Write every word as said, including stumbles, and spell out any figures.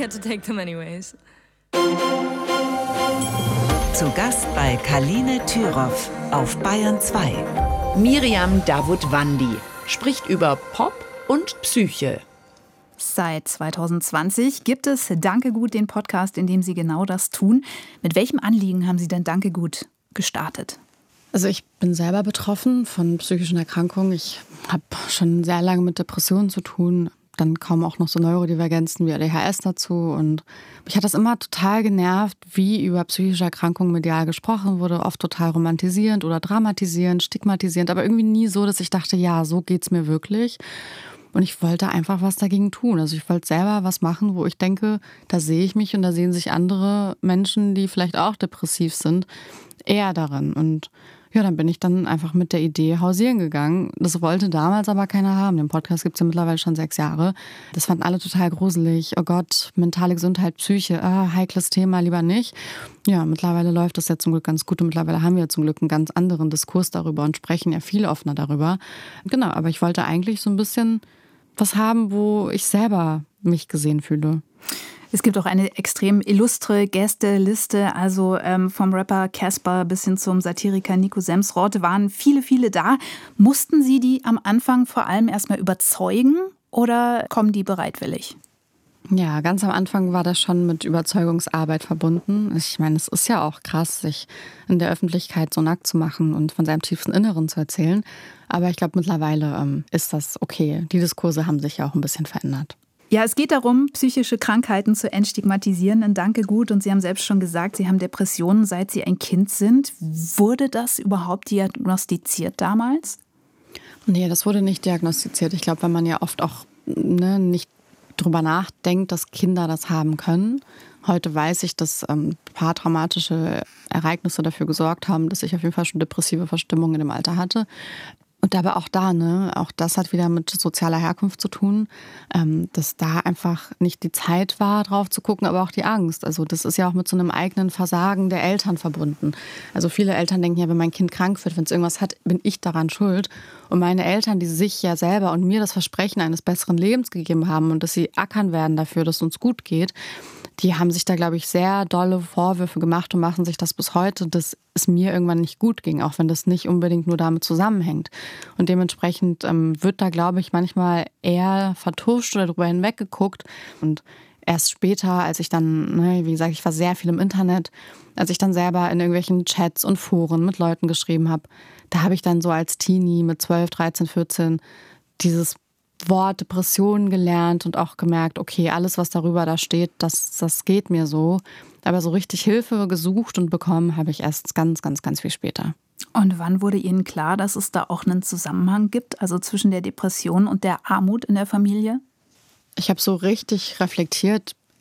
had to take them anyways. Zu Gast bei Kaline Thüroff auf Bayern zwei. Miriam Davutwandi spricht über Pop und Psyche. Seit zwanzig zwanzig gibt es Danke Gut, den Podcast, in dem Sie genau das tun. Mit welchem Anliegen haben Sie denn Danke Gut gestartet? Also ich bin selber betroffen von psychischen Erkrankungen. Ich habe schon sehr lange mit Depressionen zu tun. Dann kamen auch noch so Neurodivergenzen wie A D H S dazu. Und mich hat das immer total genervt, wie über psychische Erkrankungen medial gesprochen wurde. Oft total romantisierend oder dramatisierend, stigmatisierend. Aber irgendwie nie so, dass ich dachte, ja, so geht's mir wirklich. Und ich wollte einfach was dagegen tun. Also ich wollte selber was machen, wo ich denke, da sehe ich mich und da sehen sich andere Menschen, die vielleicht auch depressiv sind, eher darin. Und ja, dann bin ich dann einfach mit der Idee hausieren gegangen. Das wollte damals aber keiner haben. Den Podcast gibt es ja mittlerweile schon sechs Jahre. Das fanden alle total gruselig. Oh Gott, mentale Gesundheit, Psyche, ah, heikles Thema, lieber nicht. Ja, mittlerweile läuft das ja zum Glück ganz gut und mittlerweile haben wir zum Glück einen ganz anderen Diskurs darüber und sprechen ja viel offener darüber. Genau, aber ich wollte eigentlich so ein bisschen was haben, wo ich selber mich gesehen fühle. Es gibt auch eine extrem illustre Gästeliste, also ähm, vom Rapper Casper bis hin zum Satiriker Nico Semsrott waren viele, viele da. Mussten Sie die am Anfang vor allem erstmal überzeugen oder kommen die bereitwillig? Ja, ganz am Anfang war das schon mit Überzeugungsarbeit verbunden. Ich meine, es ist ja auch krass, sich in der Öffentlichkeit so nackt zu machen und von seinem tiefsten Inneren zu erzählen. Aber ich glaube, mittlerweile ähm, ist das okay. Die Diskurse haben sich ja auch ein bisschen verändert. Ja, es geht darum, psychische Krankheiten zu entstigmatisieren in Danke Gut. Und Sie haben selbst schon gesagt, Sie haben Depressionen, seit Sie ein Kind sind. Wurde das überhaupt diagnostiziert damals? Nee, das wurde nicht diagnostiziert. Ich glaube, weil man ja oft auch ne, nicht drüber nachdenkt, dass Kinder das haben können. Heute weiß ich, dass ähm, ein paar traumatische Ereignisse dafür gesorgt haben, dass ich auf jeden Fall schon depressive Verstimmungen in dem Alter hatte. Und aber auch da, ne, auch das hat wieder mit sozialer Herkunft zu tun, ähm, dass da einfach nicht die Zeit war, drauf zu gucken, aber auch die Angst. Also das ist ja auch mit so einem eigenen Versagen der Eltern verbunden. Also viele Eltern denken ja, wenn mein Kind krank wird, wenn es irgendwas hat, bin ich daran schuld. Und meine Eltern, die sich ja selber und mir das Versprechen eines besseren Lebens gegeben haben und dass sie ackern werden dafür, dass es uns gut geht, die haben sich da, glaube ich, sehr dolle Vorwürfe gemacht und machen sich das bis heute, dass es mir irgendwann nicht gut ging, auch wenn das nicht unbedingt nur damit zusammenhängt. Und dementsprechend ähm, wird da, glaube ich, manchmal eher vertuscht oder drüber hinweggeguckt. Und erst später, als ich dann, ne, wie gesagt, ich war sehr viel im Internet, als ich dann selber in irgendwelchen Chats und Foren mit Leuten geschrieben habe, da habe ich dann so als Teenie mit zwölf, dreizehn, vierzehn dieses Wort Depression gelernt und auch gemerkt, okay, alles, was darüber da steht, das, das geht mir so. Aber so richtig Hilfe gesucht und bekommen habe ich erst ganz, ganz, ganz viel später. Und wann wurde Ihnen klar, dass es da auch einen Zusammenhang gibt, also zwischen der Depression und der Armut in der Familie? Ich habe so richtig reflektiert,